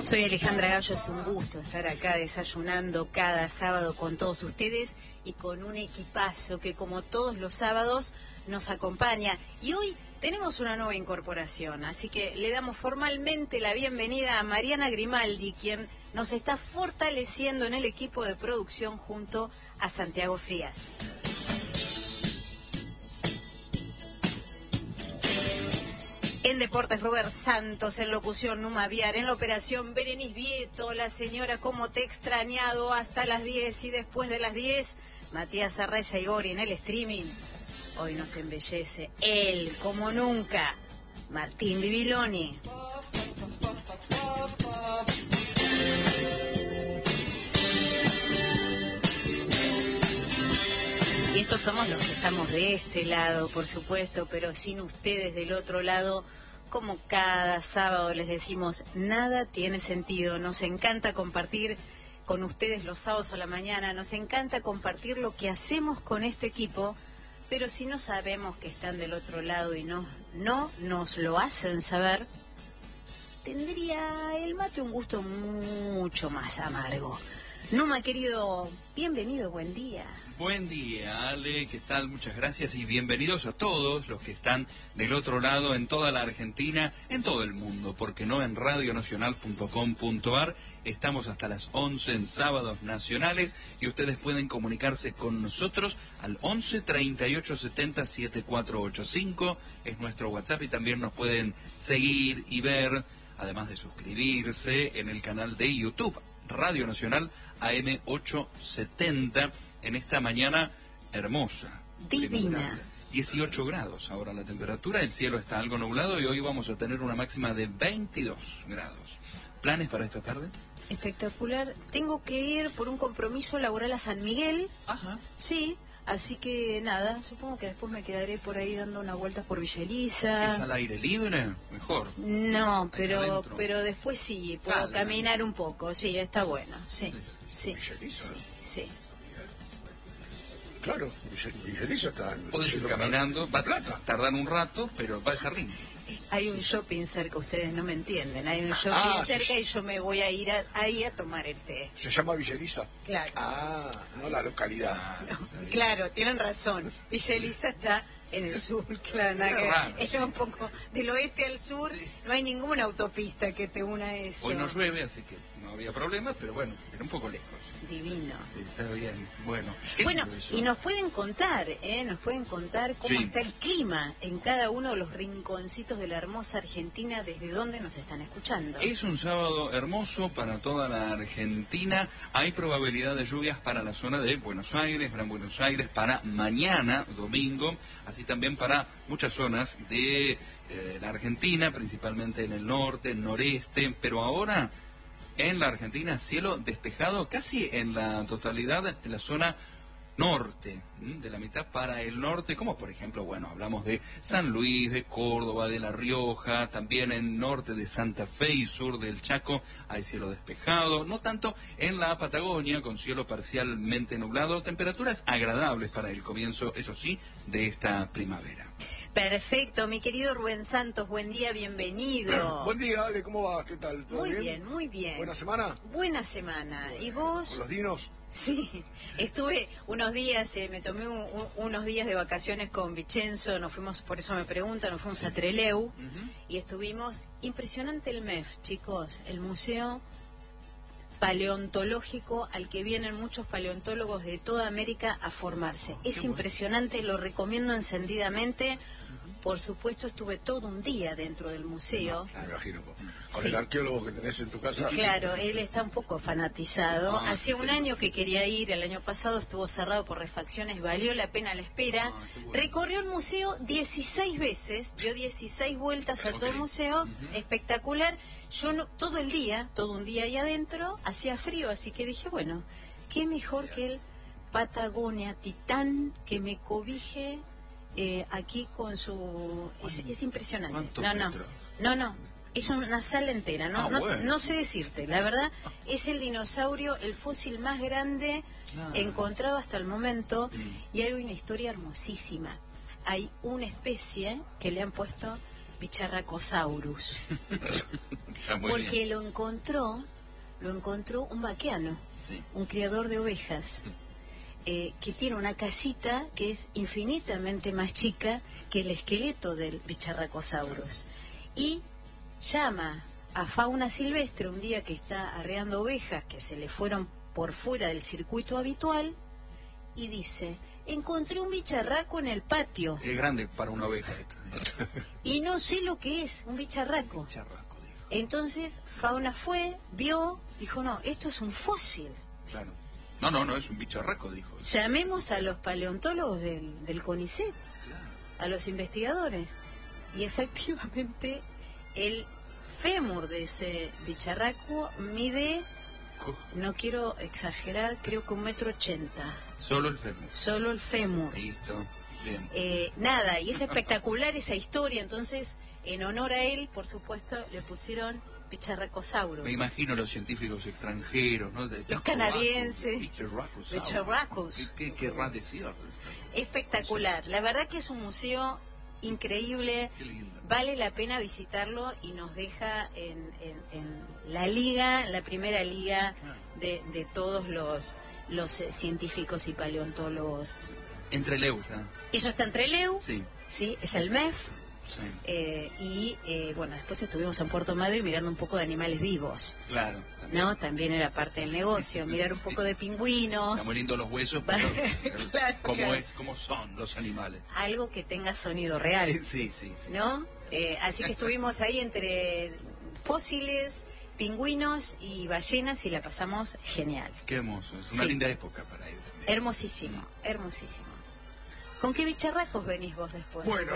Soy Alejandra Gallo, es un gusto estar acá desayunando cada sábado con todos ustedes y con un equipazo que como todos los sábados nos acompaña. Y hoy tenemos una nueva incorporación, así que le damos formalmente la bienvenida a Mariana Grimaldi, quien nos está fortaleciendo en el equipo de producción junto a Santiago Frías. En Deportes, Robert Santos, en locución, Numa Viar, en la operación, Berenice Vieto, la señora como te he extrañado hasta las 10 y después de las 10, Matías Arreza y Gori en el streaming. Hoy nos embellece él como nunca, Martín Bibiloni. Y estos somos los que estamos de este lado, por supuesto, pero sin ustedes del otro lado, como cada sábado les decimos, nada tiene sentido. Nos encanta compartir con ustedes los sábados a la mañana, nos encanta compartir lo que hacemos con este equipo, pero si no sabemos que están del otro lado y no nos lo hacen saber, tendría el mate un gusto mucho más amargo. Numa, querido, bienvenido, buen día. Buen día, Ale, ¿qué tal? Muchas gracias y bienvenidos a todos los que están del otro lado, en toda la Argentina, en todo el mundo, porque no en radionacional.com.ar. Estamos hasta las 11 en sábados nacionales y ustedes pueden comunicarse con nosotros al 11 38 70 7485, es nuestro WhatsApp, y también nos pueden seguir y ver, además de suscribirse, en el canal de YouTube Radio Nacional AM 870 en esta mañana hermosa, divina. 18 grados ahora la temperatura, el cielo está algo nublado y hoy vamos a tener una máxima de 22 grados. ¿Planes para esta tarde? Espectacular. Tengo que ir por un compromiso laboral a San Miguel. Ajá. Sí. Así que nada, supongo que después me quedaré por ahí dando una vuelta por Villa Elisa. ¿Es al aire libre? Mejor. No, pero después sí, puedo caminar un poco, sí, está bueno, sí. Villa Elisa. Sí. Claro, Villa Elisa está... Podés ir caminando, va a tardar un rato, pero va a estar lindo. Hay un shopping cerca, ustedes no me entienden, hay un shopping cerca y yo me voy a ir ahí a tomar el té. ¿Se llama Villa Elisa? Claro. No la localidad. No, claro, tienen razón, Villa Elisa está en el sur, claro, está un poco del oeste al sur, sí. No hay ninguna autopista que te una a eso. Hoy no llueve, así que no había problema, pero bueno, era un poco lejos. Divino. Sí, está bien. Bueno, y nos pueden contar, cómo está el clima en cada uno de los rinconcitos de la hermosa Argentina, desde donde nos están escuchando. Es un sábado hermoso para toda la Argentina. Hay probabilidad de lluvias para la zona de Buenos Aires, Gran Buenos Aires, para mañana, domingo, así también para muchas zonas de la Argentina, principalmente en el norte, noreste, pero ahora en la Argentina, cielo despejado casi en la totalidad de la zona norte, de la mitad para el norte, como por ejemplo, bueno, hablamos de San Luis, de Córdoba, de La Rioja, también en norte de Santa Fe y sur del Chaco hay cielo despejado, no tanto en la Patagonia, con cielo parcialmente nublado, temperaturas agradables para el comienzo, eso sí, de esta primavera. Perfecto, mi querido Rubén Santos, buen día, bienvenido. Buen día, Ale, ¿cómo va? ¿Qué tal? ¿Todo bien? Muy bien. ¿Buena semana? Buena semana. Bueno, ¿Y vos? ¿Con los dinos? Sí, estuve unos días, me tomé unos días de vacaciones con Vicenzo, nos fuimos, por eso me preguntan, nos fuimos a Trelew y estuvimos, impresionante el MEF, chicos, el museo paleontológico al que vienen muchos paleontólogos de toda América a formarse. Es impresionante, lo recomiendo encendidamente. Por supuesto, estuve todo un día dentro del museo. Me imagino, con el arqueólogo que tenés en tu casa. Claro, él está un poco fanatizado. Hacía un año que quería ir, el año pasado estuvo cerrado por refacciones, valió la pena la espera. Recorrió el museo 16 veces, dio 16 vueltas a todo el museo, espectacular. Yo todo un día ahí adentro, hacía frío, así que dije, bueno, qué mejor que el Patagonia Titán que me cobije aquí con su... Es impresionante. No, es una sala entera, no sé decirte, la verdad, es el dinosaurio, el fósil más grande encontrado hasta el momento, y hay una historia hermosísima. Hay una especie que le han puesto Bicharracosaurus. Porque bien. lo encontró un vaqueano, sí. un criador de ovejas, que tiene una casita que es infinitamente más chica que el esqueleto del Bicharracosaurus. Y llama a fauna silvestre un día que está arreando ovejas que se le fueron por fuera del circuito habitual y dice: encontré un bicharraco en el patio. Es grande para una oveja esto. Y no sé lo que es, un bicharraco. Bicharraco, dijo. Entonces fauna fue, vio, dijo: no, esto es un fósil. Claro. No, es un bicharraco, dijo. Llamemos a los paleontólogos del CONICET, claro. a los investigadores. Y efectivamente el fémur de ese bicharraco mide, no quiero exagerar, creo que 1,80 m. Solo el fémur. Solo el fémur. Listo, bien. Nada, y es espectacular esa historia. Entonces, en honor a él, por supuesto, le pusieron Bicharracosaurus. Me imagino los científicos extranjeros, ¿no? Los canadienses. Bicharracosaurus. ¿Qué querrá decir? Espectacular. La verdad que es un museo increíble. Qué lindo. Vale la pena visitarlo y nos deja en la liga, la primera liga de todos los científicos y paleontólogos. Entre Leus, ¿no? Eso está entre Leus, sí, es el MEF. Sí. Bueno, después estuvimos en Puerto Madryn mirando un poco de animales vivos. Claro. También era parte del negocio, mirar un poco de pingüinos. Están muy lindos los huesos, pero claro, ¿cómo son los animales? Algo que tenga sonido real. Sí. ¿No? Así que estuvimos ahí entre fósiles, pingüinos y ballenas y la pasamos genial. Qué hermoso, es una linda época para ir también. Hermosísimo. ¿Con qué bicharracos venís vos después? Bueno,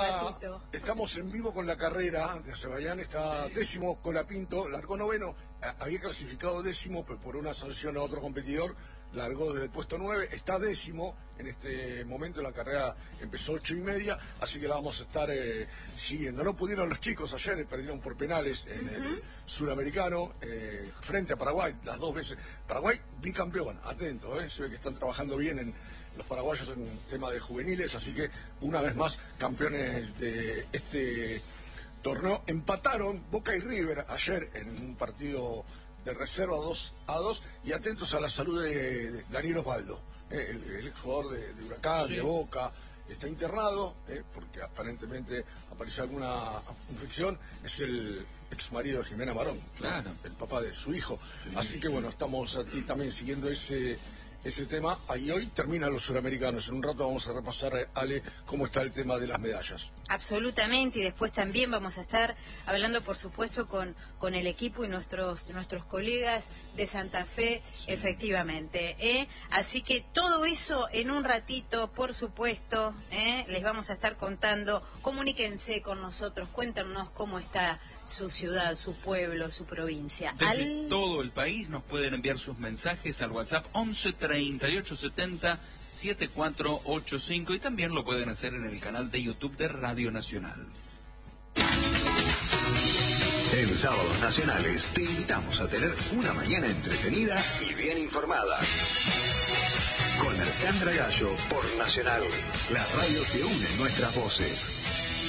estamos en vivo con la carrera de Azerbaiyán, está décimo Colapinto, largó noveno, había clasificado décimo, pero por una sanción a otro competidor, largó desde el puesto 9, está décimo, en este momento la carrera empezó 8:30, así que la vamos a estar siguiendo. No pudieron los chicos ayer, perdieron por penales en el suramericano, frente a Paraguay, las 2 veces. Paraguay bicampeón, atento, se ve que están trabajando bien en los paraguayos en tema de juveniles, así que una vez más campeones de este torneo. Empataron Boca y River ayer en un partido de reserva 2-2, y atentos a la salud de Daniel Osvaldo, el exjugador de Huracán, de Boca, está internado porque aparentemente apareció alguna infección. Es el ex marido de Jimena Barón, claro, el papá de su hijo. Así que bueno, estamos aquí también siguiendo ese tema. Y hoy terminan los suramericanos. En un rato vamos a repasar, Ale, cómo está el tema de las medallas. Absolutamente, y después también vamos a estar hablando, por supuesto, con el equipo y nuestros colegas de Santa Fe, efectivamente. Así que todo eso en un ratito, por supuesto, les vamos a estar contando. Comuníquense con nosotros, cuéntanos cómo está su ciudad, su pueblo, su provincia. Desde todo el país nos pueden enviar sus mensajes al WhatsApp 11 38 70 7485, y también lo pueden hacer en el canal de YouTube de Radio Nacional. En Sábados Nacionales te invitamos a tener una mañana entretenida y bien informada. Con Alejandra Gallo por Nacional, la radio que une nuestras voces.